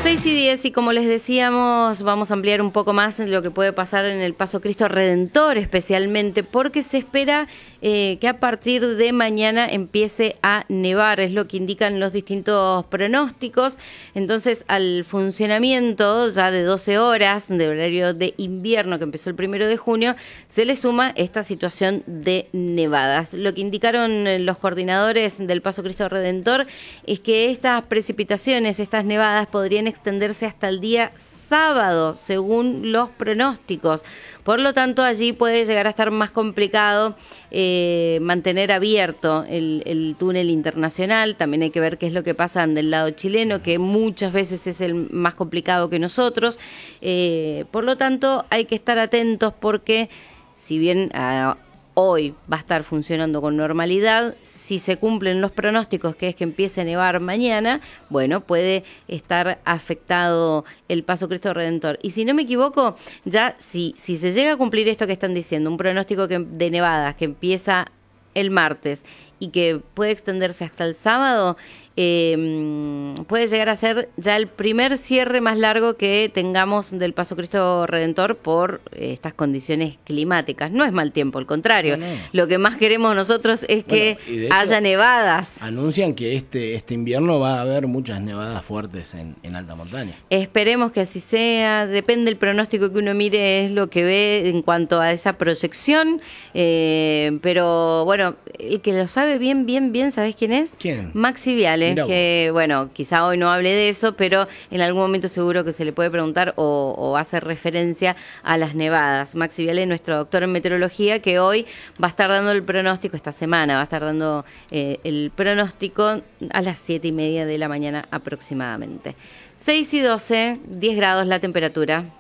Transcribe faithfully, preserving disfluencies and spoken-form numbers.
seis y diez, y como les decíamos, vamos a ampliar un poco más lo que puede pasar en el Paso Cristo Redentor, especialmente porque se espera eh, que a partir de mañana empiece a nevar, es lo que indican los distintos pronósticos. Entonces, al funcionamiento ya de doce horas de horario de invierno que empezó el primero de junio, se le suma esta situación de nevadas. Lo que indicaron los coordinadores del Paso Cristo Redentor es que estas precipitaciones, estas nevadas, podrían extenderse hasta el día sábado, según los pronósticos. Por lo tanto, allí puede llegar a estar más complicado eh, mantener abierto el, el túnel internacional. También hay que ver qué es lo que pasa del lado chileno, que muchas veces es el más complicado que nosotros. Eh, por lo tanto, hay que estar atentos porque, si bien Uh, hoy va a estar funcionando con normalidad, si se cumplen los pronósticos, que es que empiece a nevar mañana, bueno, puede estar afectado el Paso Cristo Redentor. Y si no me equivoco, ya si, si se llega a cumplir esto que están diciendo, un pronóstico que, de nevadas que empieza el martes y que puede extenderse hasta el sábado, eh, puede llegar a ser ya el primer cierre más largo que tengamos del Paso Cristo Redentor por eh, estas condiciones climáticas. No es mal tiempo, al contrario. No, no. Lo que más queremos nosotros es bueno, que hecho, haya nevadas. Anuncian que este, este invierno va a haber muchas nevadas fuertes en, en alta montaña. Esperemos que así sea. Depende del pronóstico que uno mire, es lo que ve en cuanto a esa proyección. Eh, pero bueno, el que lo sabe bien, bien, bien, ¿sabés quién es? ¿Quién? Maxi Viale. Que bueno, quizá hoy no hable de eso, pero en algún momento seguro que se le puede preguntar o, o hacer referencia a las nevadas. Maxi Viale, nuestro doctor en meteorología, que hoy va a estar dando el pronóstico, esta semana va a estar dando eh, el pronóstico a las siete y media de la mañana aproximadamente. seis y doce, diez grados la temperatura.